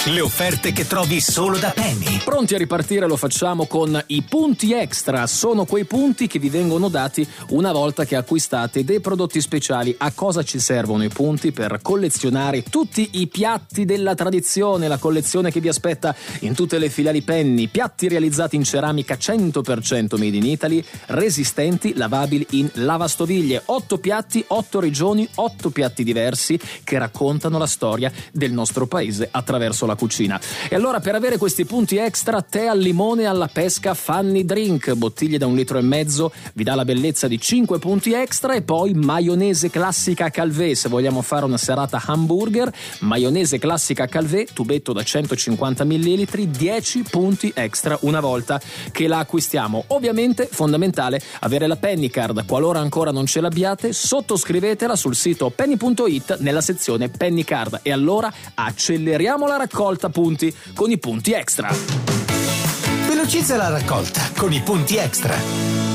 Le offerte che trovi solo da Penny. Pronti a ripartire? Lo facciamo con i punti extra. Sono quei punti che vi vengono dati una volta che acquistate dei prodotti speciali. A cosa ci servono i punti? Per collezionare tutti i piatti della tradizione, la collezione che vi aspetta in tutte le filiali Penny. Piatti realizzati in ceramica 100% made in Italy, resistenti, lavabili in lavastoviglie. 8 piatti, 8 regioni, 8 piatti diversi che raccontano la storia del nostro paese attraverso la cucina. E allora, per avere questi punti extra, tè al limone alla pesca Fanny Drink, bottiglie da 1,5 litri, vi dà la bellezza di 5 punti extra. E poi maionese classica Calvé, se vogliamo fare una serata hamburger, maionese classica Calvé, tubetto da 150 ml, 10 punti extra una volta che la acquistiamo. Ovviamente fondamentale avere la Penny Card. Qualora ancora non ce l'abbiate, sottoscrivetela sul sito penny.it nella sezione Penny Card. E allora acceleriamo la raccolta punti con i punti extra. Velocizza la raccolta con i punti extra.